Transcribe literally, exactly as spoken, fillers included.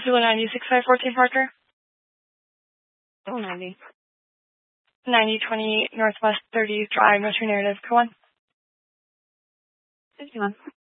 Zulu ninety six five fourteen Parker. Oh, ninety. ninety twenty Northwest thirty Drive, Metro Narrative. Go on. fifty-one.